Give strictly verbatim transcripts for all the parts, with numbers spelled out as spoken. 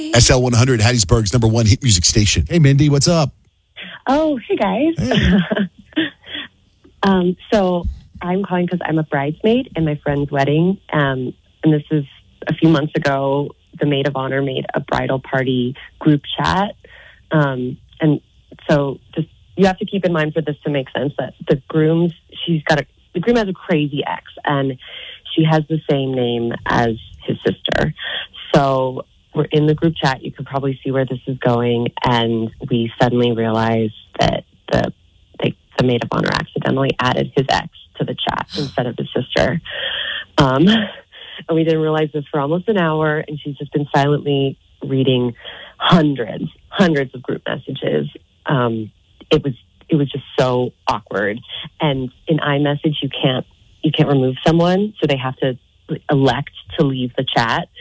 S L one hundred, Hattiesburg's number one hit music station. Hey, Mindy, what's up? Oh, hey, guys. Hey. um, so I'm calling because I'm a bridesmaid in my friend's wedding. Um, and this is a few months ago. The maid of honor made a bridal party group chat. Um, and so just you have to keep in mind for this to make sense that the groom's, she's got a, the groom has a crazy ex, and she has the same name as his sister. So we're in the group chat. You can probably see where this is going. And we suddenly realize that the, the, the maid of honor accidentally added his ex to the chat instead of his sister. Um, and we didn't realize this for almost an hour. And she's just been silently reading hundreds, hundreds of group messages. Um, it was, it was just so awkward. And in iMessage, you can't, you can't remove someone. So they have to elect to leave the chat.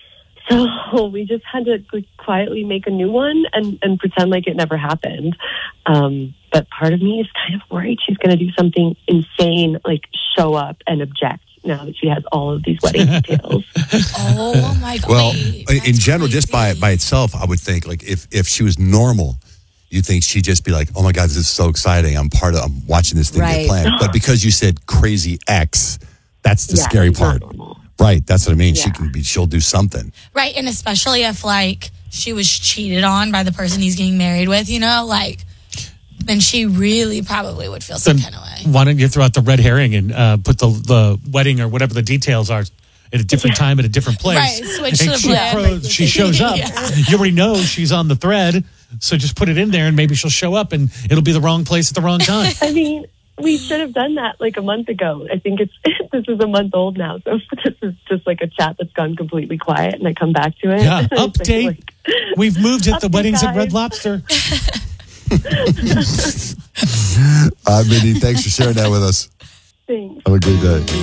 So we just had to like, quietly make a new one and, and pretend like it never happened. Um, but part of me is kind of worried she's going to do something insane, like show up and object now that she has all of these wedding details. Oh, my God. Well, Wait, in general, crazy. just by by itself, I would think, like, if, if she was normal, you'd think she'd just be like, oh, my God, this is so exciting. I'm part of, I'm watching this thing Right. get planned. But because you said crazy ex, that's the Yeah, scary she's not part. normal. Right. That's what I mean. She Yeah. can be, she'll do something. Right, and especially if, like, she was cheated on by the person he's getting married with, you know, like, then she really probably would feel some Then kind of way. why don't you throw out the red herring and uh, put the, the wedding or whatever the details are at a different time at a different place? Right, switch And the she, plan. pro- she shows up. Yeah. You already know she's on the thread, so just put it in there and maybe she'll show up and it'll be the wrong place at the wrong time. I mean, we should have done that like a month ago. I think it's this is a month old now, so this is just like a chat that's gone completely quiet, and I come back to it. Yeah, It's like, update. like, We've moved it. The Update, wedding's at guys. Red Lobster. Uh, Mindy, thanks for sharing that with us. Thanks. Have a good day.